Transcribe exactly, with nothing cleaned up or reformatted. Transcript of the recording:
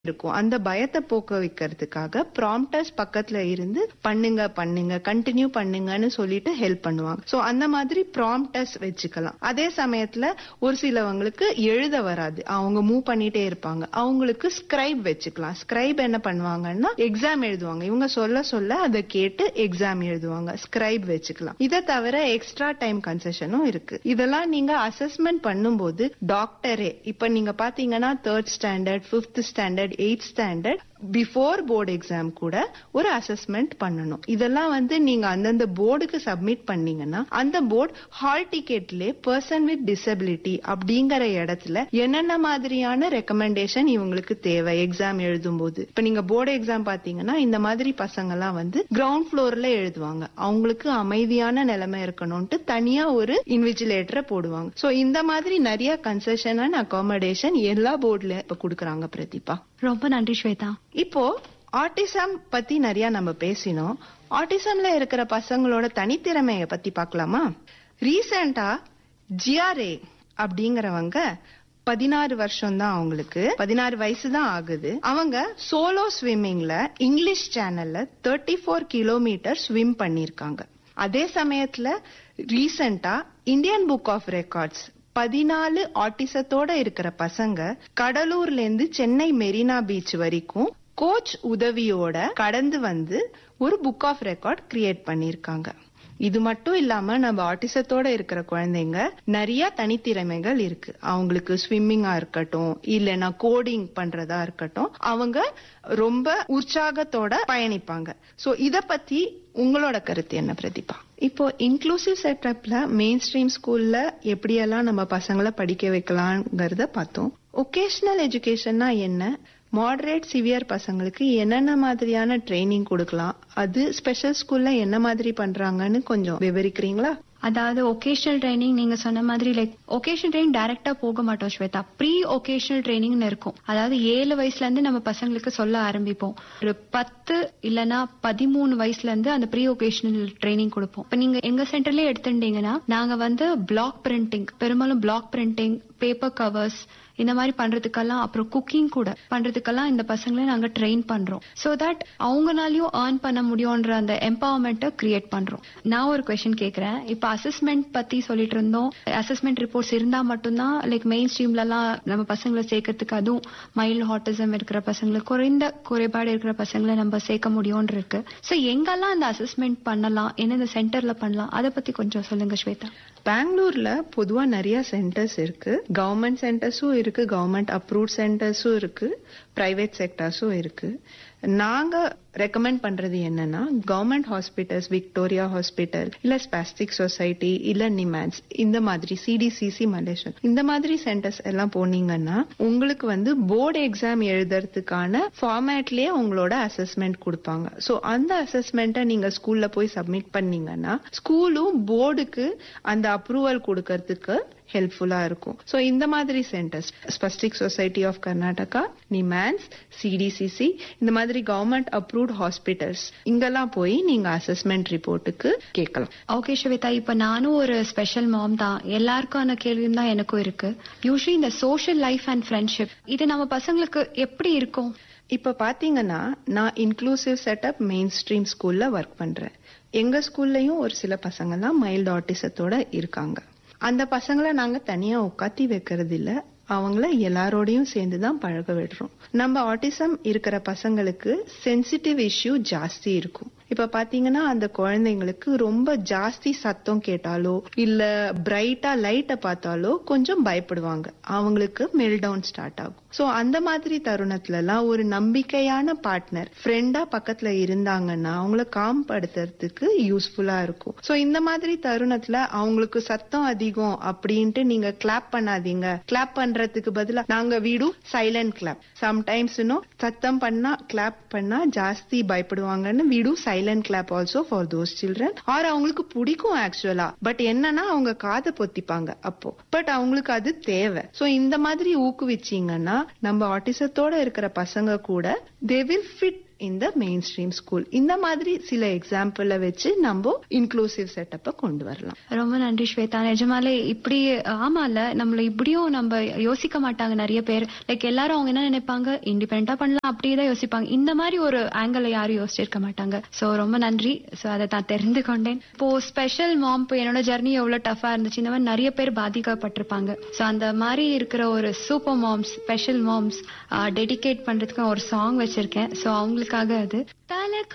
இருக்கும். அந்த பயத்தை போக்க வைக்கிறதுக்காக ப்ராம்ப்டர்ஸ் பக்கத்துல இருந்து பண்ணுங்க பண்ணுங்க கண்டினியூ பண்ணுங்கன்னு சொல்லிட்டு ஹெல்ப் பண்ணுவாங்க. சோ அந்த மாதிரி ப்ராம்ப்டர்ஸ் வச்சுக்கலாம். அதே சமயத்துல ஒரு சிலவங்களுக்கு எழுத வராது, அவங்க மூவ் பண்ணிட்டே இருப்பாங்க, அவங்களுக்கு ஸ்கிரைப் வச்சுக்கலாம். ஸ்கிரைப் என்ன பண்ணுவாங்கன்னா எக்ஸாம் எழுதுவாங்க. இவங்க சொல்ல சொல்ல அதை கேட்டு எக்ஸாம் எழுதுவாங்க. ஸ்கிரைப் வச்சுக்கலாம். இதை தவிர எக்ஸ்ட்ரா டைம் கன்செஷனும் இருக்கு. இதெல்லாம் நீங்க அசஸ்மெண்ட் பண்ணும்போது டாக்டரே, இப்ப நீங்க பாத்தீங்கன்னா third standard fifth standard eighth standard before board exam கூட ஒரு அசஸ்மெண்ட் பண்ணணும். இதெல்லாம் வந்து நீங்க அந்தந்த போர்டுக்கு சப்மிட் பண்ணீங்கன்னா அந்த board hall டிக்கெட்ல person with disability அப்படிங்கிற இடத்துல என்னென்ன மாதிரியான ரெக்கமெண்டேஷன் இவங்களுக்கு தேவை எக்ஸாம் எழுதும் போது. இப்ப நீங்க போர்டு எக்ஸாம் பாத்தீங்கன்னா இந்த மாதிரி பசங்க எல்லாம் வந்து கிரவுண்ட் ஃப்ளோர்ல எழுதுவாங்க. அவங்களுக்கு அமைதியான நிலைமை இருக்கணும்ட்டு தனியா ஒரு இன்விஜிலேட்டரை போடுவாங்க. சோ இந்த மாதிரி நிறைய கன்செஷன் அண்ட் அகாமடேஷன் எல்லா போர்டுல இப்ப கொடுக்கறாங்க. பிரதீபா, ரொம்ப நன்றி ஸ்வேதா. இப்போ ஆட்டிசம் பத்தி நிறைய நம்ம பேசினோம். ஆட்டிசம்ல இருக்கிற பசங்களோட தனித்திறமைய பத்தி பார்க்கலாமா? ரீசெண்டா ஜிஆர்ஏ அப்படிங்கறவங்க பதினாறு வருஷம் தான், அவங்களுக்கு பதினாறு வயசு தான் ஆகுது. அவங்க சோலோ ஸ்விம்மிங்ல இங்கிலீஷ் சேனல்ல தேர்ட்டி ஃபோர் கிலோமீட்டர் ஸ்விம் பண்ணிருக்காங்க. அதே சமயத்துல ரீசெண்டா இந்தியன் புக் ஆஃப் ரெக்கார்ட்ஸ் பதினாலு ஆட்டிசத்தோட இருக்கிற பசங்க கடலூர்ல இருந்து சென்னை மெரினா பீச் வரைக்கும் கோச் உதவியோட கடந்து வந்து ஒரு புக் ஆஃப் ரெக்கார்ட் கிரியேட் பண்ணிருக்காங்க. இது மட்டும் இல்லாம நம்ம ஆட்டிசத்தோட இருக்கிற குழந்தைங்க நிறைய தனித்திறமைகள் இருக்கு. அவங்களுக்கு ஸ்விம்மிங்கா இருக்கட்டும், இல்லைன்னா கோடிங் பண்றதா இருக்கட்டும், அவங்க ரொம்ப உற்சாகத்தோட பயணிப்பாங்க. சோ இத பத்தி உங்களோட கருத்து என்ன பிரதீபா? இப்போ இன்க்ளூசிவ் செட்டப்ல மெயின் ஸ்ட்ரீம் ஸ்கூல்ல எப்படியெல்லாம் நம்ம பசங்களை படிக்க வைக்கலாம்ங்கறத பார்த்தோம். ஒகேஷனல் எஜுகேஷன்னா என்ன, மாடரேட் சிவியர் பசங்களுக்கு என்னென்ன மாதிரியான ட்ரைனிங் கொடுக்கலாம், அது ஸ்பெஷல் ஸ்கூல்ல என்ன மாதிரி பண்றாங்கன்னு கொஞ்சம் விவரிக்கிறீங்களா? அதாவது ஒகேஷனல் ட்ரைனிங் நீங்க சொன்ன மாதிரி லைக் ஒகேஷனல் ட்ரைனிங் டைரக்டா போக மாட்டோம் ஸ்வேதா. ப்ரீ ஒகேஷனல் ட்ரைனிங் இருக்கும். அதாவது ஏழு வயசுல இருந்து நம்ம பசங்களுக்கு சொல்ல ஆரம்பிப்போம். ஒரு பத்து இல்லனா பதிமூணு வயசுல இருந்து அந்த ப்ரீ ஒகேஷனல் ட்ரைனிங் கொடுப்போம். இப்ப நீங்க எங்க சென்டர்லயே எடுத்துட்டீங்கன்னா நாங்க வந்து பிளாக் பிரிண்டிங், பெரும்பாலும் பிளாக் பிரிண்டிங், பேப்பர் கவர்ஸ் இந்த மாதிரி பண்றதுக்கெல்லாம், அப்புறம் குக்கிங் கூட பண்றதுக்கெல்லாம் இந்த பசங்களை நாங்க ட்ரெயின் பண்றோம். சோ தட் அவங்கனாலயும் ஏர்ன் பண்ண முடியும்ன்ற அந்த எம்பவர்மெண்ட்டை கிரியேட் பண்றோம். நான் ஒரு கொஸ்டின் கேக்குறேன். இப்ப அசஸ்மெண்ட் பத்தி சொல்லிட்டு இருந்தோம். அசஸ்மெண்ட் ரிப்போர்ட்ஸ் இருந்தா மட்டும்தான் லைக் மெயின் ஸ்ட்ரீம்ல எல்லாம் நம்ம பசங்களை சேர்க்கறதுக்கு, அதுவும் மைல்டு ஆட்டிசம் இருக்கிற பசங்களை, குறைந்த குறைபாடு இருக்கிற பசங்களை நம்ம சேர்க்க முடியும்னு இருக்கு. சோ எங்கெல்லாம் அந்த அசஸ்மெண்ட் பண்ணலாம், என்னென்ன சென்டர்ல பண்ணலாம், அதை பத்தி கொஞ்சம் சொல்லுங்க ஸ்வேதா. பெங்களூர்ல பொதுவா நிறைய சென்டர்ஸ் இருக்கு. கவர்மெண்ட் சென்டர்ஸும் இருக்கு, கவர்மெண்ட் அப்ரூவ்ட் சென்டர்ஸும் இருக்கு, பிரைவேட் செக்டர்ஸும் இருக்கு. நாங்க ரெக்கமெண்ட் பண்றது என்னன்னா கவர்மெண்ட் ஹாஸ்பிட்டல்ஸ், விக்டோரியா ஹாஸ்பிட்டல், இல்ல ஸ்பாஸ்டிக் சொசைட்டி, இல்ல நிமான்ஸ், இந்த மாதிரி சிடிசிசி மலேசியா, இந்த மாதிரி சென்டர்ஸ் எல்லாம் போனீங்கன்னா உங்களுக்கு வந்து போர்டு எக்ஸாம் எழுதுறதுக்கான ஃபார்மேட்லயே உங்களோட அசஸ்மெண்ட் கொடுப்பாங்க. சோ அந்த அசஸ்மெண்ட்டை நீங்க ஸ்கூல்ல போய் சப்மிட் பண்ணீங்கன்னா ஸ்கூலும் போர்டுக்கு அந்த அப்ரூவல் கொடுக்கறதுக்கு ஹெல்ப்ஃபுல்லா இருக்கும். சோ இந்த மாதிரி centres spastic society of Karnataka, NIMHANS, CDCC, இந்த மாதிரி கவர்மெண்ட் அப்ரூவ்ட் ஹாஸ்பிட்டல்ஸ், இங்கெல்லாம் போய் நீங்க அசஸ்மெண்ட் ரிப்போர்ட்டுக்கு கேட்கலாம். ஓகே ஸ்வேதா, இப்ப நானும் ஒரு ஸ்பெஷல் மாம் தான். எல்லாருக்கான கேள்வியும் தான் எனக்கும் இருக்கு. யூஸ்வலி இந்த சோஷியல் லைஃப் அண்ட் ஃப்ரெண்ட்ஷிப் இது நம்ம பசங்களுக்கு எப்படி இருக்கும்? இப்ப பாத்தீங்கன்னா நான் இன்க்ளூசிவ் செட்டப் மெயின் ஸ்ட்ரீம் ஸ்கூல்ல ஒர்க் பண்றேன். எங்க ஸ்கூல்லயும் ஒரு சில பசங்க எல்லாம் மைல்டு ஆட்டிசத்தோட இருக்காங்க. அந்த பசங்களை நாங்க தனியா உட்காத்தி வைக்கிறது இல்ல, அவங்கள எல்லாரோடையும் சேர்ந்துதான் பழக விடுறோம். நம்ம ஆட்டிசம் இருக்கிற பசங்களுக்கு சென்சிட்டிவ் இஷ்யூ ஜாஸ்தி இருக்கும். இப்ப பாத்தீங்கன்னா அந்த குழந்தைங்களுக்கு ரொம்ப ஜாஸ்தி சத்தம் கேட்டாலோ இல்ல பிரைட்டா லைட்ட பார்த்தாலோ கொஞ்சம் பயப்படுவாங்க, அவங்களுக்கு மெல்டவுன் ஸ்டார்ட் ஆகும். சோ அந்த மாதிரி தருணத்துல எல்லாம் ஒரு நம்பிக்கையான பார்ட்னர் ஃப்ரெண்டா பக்கத்துல இருந்தாங்கன்னா அவங்கள காம் படுத்துறதுக்கு யூஸ்ஃபுல்லா இருக்கும். சோ இந்த மாதிரி தருணத்துல அவங்களுக்கு சத்தம் அதிகம் அப்படின்ட்டு நீங்க கிளாப் பண்ணாதீங்க. கிளாப் பண்றதுக்கு பதிலா நாங்க வீடு சைலண்ட் கிளாப், சம்டைம்ஸ் இன்னும் சத்தம் பண்ணா கிளாப் பண்ணா ஜாஸ்தி பயப்படுவாங்கன்னு வீடு silent clap also for those children. R அவங்களுக்கு பிடிக்கும் ஆக்சுவலா, பட் என்னன்னா அவங்க காதை பொத்திப்பாங்க அப்போ, பட் அவங்களுக்கு அது தேவை. சோ இந்த மாதிரி ஊக்குவிச்சீங்கன்னா நம்ம ஆட்டிசத்தோட இருக்கிற பசங்க கூட they will fit in the main stream school. இந்த மாதிரி சில எக்ஸாம்பிள வச்சு நம்ம இன்க்ளூசிவ் செட்டப்ப கொண்டு வரலாம். ரொம்ப நன்றி ஸ்வேதா. நிஜமாலே இப்படி ஆமால நம்மள இப்படியும் நம்ம யோசிக்க மாட்டாங்க நிறைய பேர். லைக் எல்லாரும் அவங்க என்ன நினைப்பாங்க, இண்டிபெண்டா பண்ணலாம் அப்படியேதான் யோசிப்பாங்க. இந்த மாதிரி ஒரு ஆங்கிள் யாரும் யோசிச்சிருக்க மாட்டாங்க. சோ ரொம்ப நன்றி. சோ அதை நான் தெரிந்து கொண்டேன். இப்போ ஸ்பெஷல் மாம் என்னோட ஜர்னி எவ்வளவு டஃபா இருந்துச்சு, இந்த மாதிரி நிறைய பேர் பாதிக்கப்பட்டிருப்பாங்க. சோ அந்த மாதிரி இருக்கிற ஒரு super moms, special moms dedicate பண்றதுக்கு ஒரு சாங் வச்சிருக்கேன். சோ அவங்களுக்காக அது தல